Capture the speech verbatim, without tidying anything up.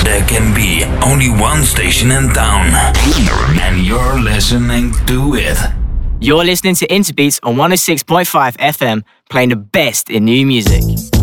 There can be only one station in town, and you're listening to it. You're listening to Interbeats on one oh six point five F M, playing the best in new music.